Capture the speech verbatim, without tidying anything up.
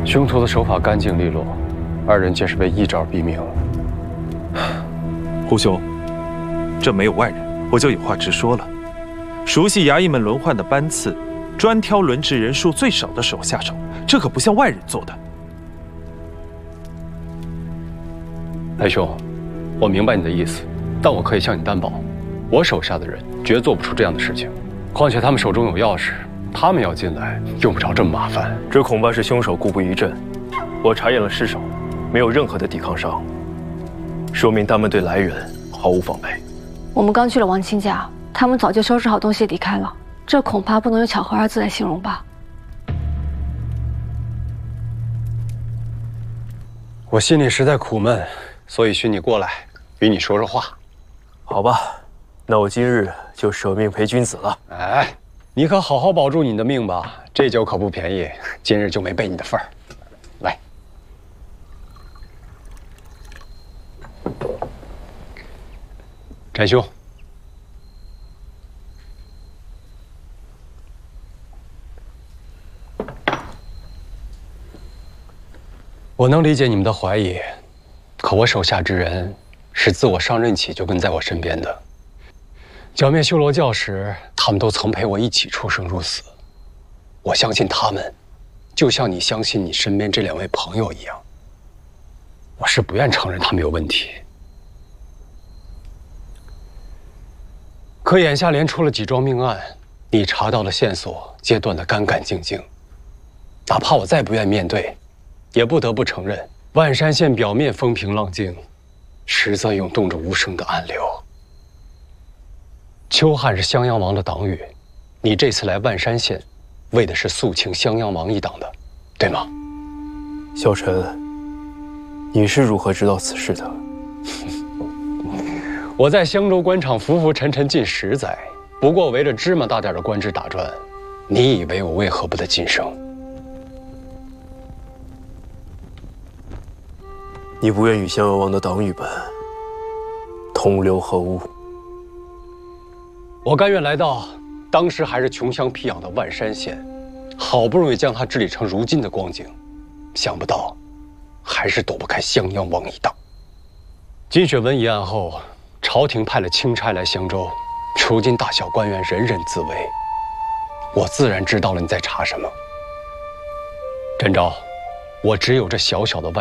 凶徒的手法干净利落，二人皆是被一爪毙命。 胡兄，这没有外人，我就有话直说了。熟悉衙役们轮换的班次，专挑轮值人数最少的时候下手，这可不像外人做的。 来兄，我明白你的意思，但我可以向你担保，我手下的人绝做不出这样的事情。况且他们手中有钥匙，他们要进来用不着这么麻烦。 这恐怕是凶手故布疑阵。我查验了尸首，没有任何的抵抗伤，说明他们对来人毫无防备。 我们刚去了王亲家，他们早就收拾好东西离开了，这恐怕不能用巧合二字来形容吧。 我心里实在苦闷，所以寻你过来，与你说说话。 好吧，那我今日就舍命陪君子了。 哎，你可好好保住你的命吧，这酒可不便宜，今日就没背你的份儿。来，展兄，我能理解你们的怀疑，可我手下之人是自我上任起就跟在我身边的。剿灭修罗教时，他们都曾陪我一起出生入死。我相信他们，就像你相信你身边这两位朋友一样。我是不愿承认他们有问题，可眼下连出了几桩命案，你查到的线索皆断得干干净净。哪怕我再不愿面对，也不得不承认，万山县表面风平浪静，实则涌动着无声的暗流。秋汉是襄阳王的党羽，你这次来万山县，为的是肃清襄阳王一党的，对吗？ 小臣，你是如何知道此事的？ 我在襄州官场浮浮沉沉近十载，不过围着芝麻大点的官职打转，你以为我为何不得晋升？ 你不愿与襄阳王的党羽们同流合污。 我甘愿来到当时还是穷乡僻壤的万山县，好不容易将它治理成如今的光景，想不到还是躲不开襄阳王一党。金雪文一案后，朝廷派了钦差来襄州，如今大小官员人人自危，我自然知道了你在查什么。展昭，我只有这小小的万